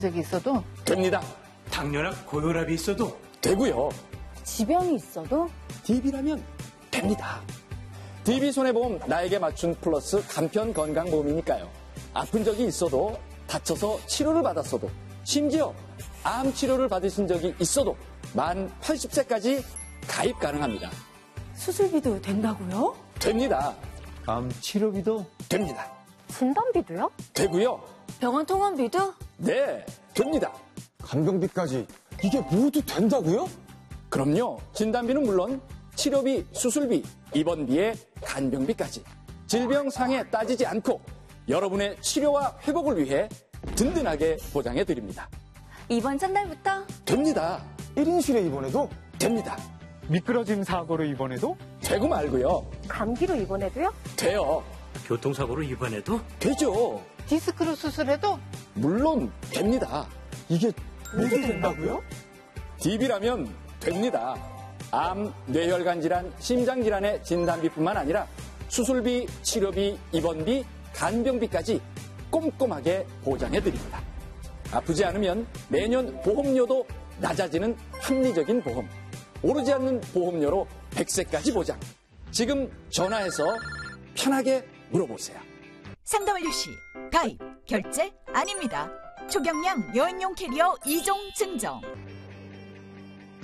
적이 있어도 됩니다. 당뇨나 고혈압이 있어도 되고요. 지병이 있어도 DB라면 됩니다. DB 손해보험 나에게 맞춘 플러스 간편 건강보험이니까요. 아픈 적이 있어도 다쳐서 치료를 받았어도 심지어 암 치료를 받으신 적이 있어도 만 80세까지 가입 가능합니다. 수술비도 된다고요? 됩니다. 암 치료비도 됩니다. 진단비도요? 되고요. 병원 통원비도? 네, 됩니다. 간병비까지 이게 모두 된다고요? 그럼요. 진단비는 물론 치료비, 수술비, 입원비에 간병비까지 질병 상해 따지지 않고 여러분의 치료와 회복을 위해 든든하게 보장해 드립니다. 이번 첫날부터 됩니다. 1인실에 입원해도 됩니다. 미끄러짐 사고로 입원해도 되고 말고요. 감기로 입원해도요? 돼요. 교통사고로 입원해도 되죠. 디스크로 수술해도 물론 됩니다. 이게 모두 된다고요? DB라면 됩니다. 암, 뇌혈관 질환, 심장 질환의 진단비뿐만 아니라 수술비, 치료비, 입원비, 간병비까지 꼼꼼하게 보장해 드립니다. 아프지 않으면 매년 보험료도 낮아지는 합리적인 보험. 오르지 않는 보험료로 100세까지 보장. 지금 전화해서 편하게 물어보세요. 상담원료 시 가입, 결제 아닙니다. 초경량 여행용 캐리어 2종 증정.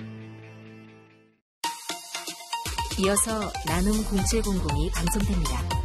이어서 나눔 0700이 방송됩니다.